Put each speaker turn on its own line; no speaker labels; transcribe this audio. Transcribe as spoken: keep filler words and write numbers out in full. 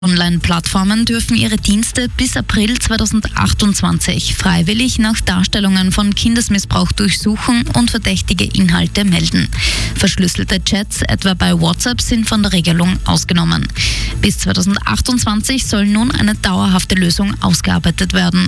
Online-Plattformen dürfen ihre Dienste bis April zweitausendachtundzwanzig freiwillig nach Darstellungen von Kindesmissbrauch durchsuchen und verdächtige Inhalte melden. Verschlüsselte Chats, etwa bei WhatsApp, sind von der Regelung ausgenommen. Bis zweitausendachtundzwanzig soll nun eine dauerhafte Lösung ausgearbeitet werden.